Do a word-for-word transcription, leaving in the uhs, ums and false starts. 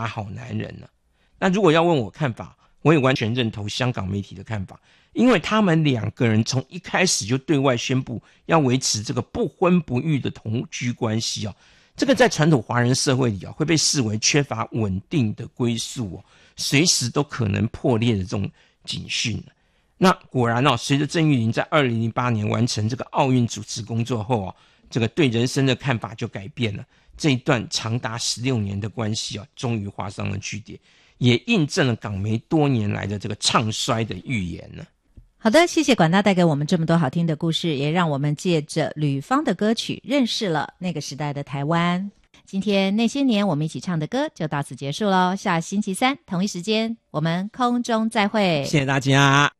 打好男人呢？那如果要问我看法，我也完全认同香港媒体的看法，因为他们两个人从一开始就对外宣布要维持这个不婚不育的同居关系哦，这个在传统华人社会里啊，会被视为缺乏稳定的归宿哦，随时都可能破裂的这种警讯。那果然哦，随着郑玉玲在二零零八年完成这个奥运主持工作后啊，这个对人生的看法就改变了。这一段长达十六年的关系啊，终于画上了句点，也印证了港媒多年来的这个唱衰的预言呢。 好的，谢谢管大带给我们这么多好听的故事，也让我们借着吕方的歌曲认识了那个时代的台湾。今天那些年我们一起唱的歌就到此结束咯，下星期三同一时间我们空中再会， 谢谢大家。